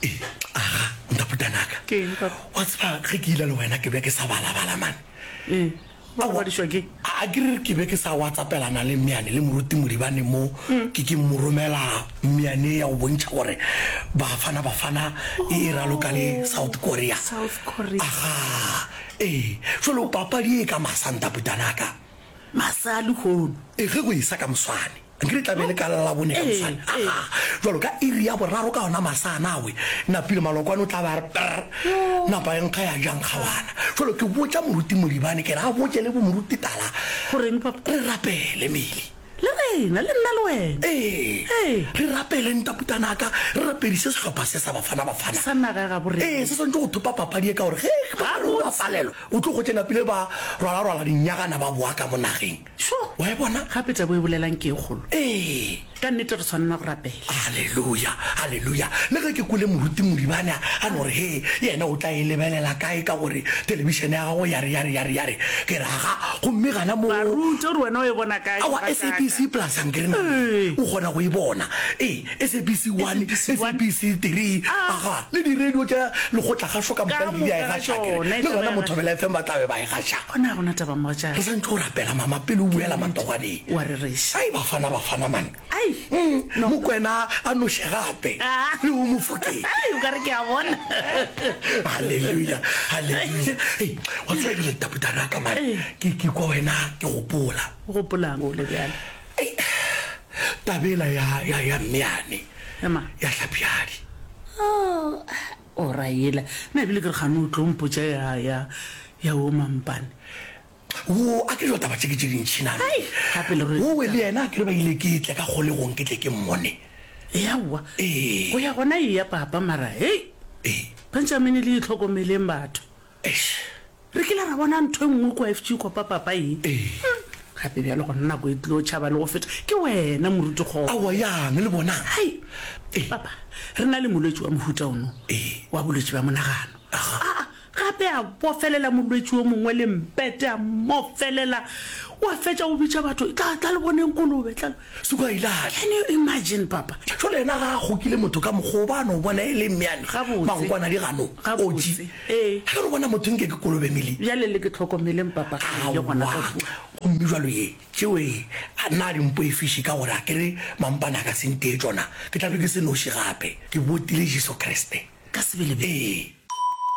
nta putanaka wa tseba ge ke ile le wena ke be ke sa balabala mane a ke re ke be ke sa watsapelana le mmeane le moruti modibane mo ke mo romela mmeane ya go bontšha gore bafana e raloka le South Korea aha jalo papadi e ka masanta putanaka masale gono ge go isa ka moswane ke re tlabele ka la bone ka moswane jalo ka iri ya boraro ka ona masana we na pile malokwane o tla ba re napa eng kha ya jang khawana jalo ke botsa moruti modibane ke ra botse le bo moruti tala goreng papa re rapele mele le wena le nna le wena re rapele ntaputanaka re rapedise setlhopha se sa bafana sa naga ga borre se swantse go thupa papadi e ka gore ba falelo o tlo go tsena pele ba rwala dinyagana ba boa ka mo nageng wa e bona gape tsa bo e bolelang ke e golo ka nnete re tshwanela go rapela halleluja le ge ke kole moruti modibane a no re yena o tla e lebelela kae ka gore televishene ya gago yare ke raga gomme gana mo baruti ore wena o e bona kae awa SABC plus ankerena o kgona go e bona SABC 1 SABC 3 aga le di-radio tša legotla gašo ka mopadi di a e gašakere le gona mothobela FM ba tlabe ba e gaša gona taba moja re santse go rapela mama pele o buela mantogwaneng wa re resha bafana man mokwena a noše gape le o mofokeng o ka re ke a bona halleluja wa tswa ebile taputanaka mane ke kwa wena ke gopolang o le bjale tabela ya mmeane ya tlhapiadi o raela nna ebile ke re gane o tlo mpotsa ya o mampane wo a ke jo taba tse ke tse dintšhinane wo we le yena ke re ba ile ke tle ka kgolegong ke tle ke mmone yawa go ya gona e ya papa mara Benjamin le itlhokomeleng batho re ke la ra bona ntho e nngwe kwa FG kwa papa gape bjalo go nna go e tlo tšhaba le go feta ke wena moruti go awa yang le bona papa re na le molwetsi wa mohuta ono wa bolwetsi ba monagano gape a bofelela molwetsi o mongwe le mpete a mofelela wa fetša o bitša batho tla le boneng kolobe tla suka ilala can you imagine papa jole ena ga gokile motho ka mogobano o bona e le mmeane mankwana di gano oji ga re bona motho nke ke kolobe mele bjale le ke tlhokomeleng papa le gona ka gomme jalo ye tšewe a nna dimpo e fiši ka gore a kere mampana ka sentee tsona ke tlabe ke se noši gape ke botile Jesu Kriste ka sebelebe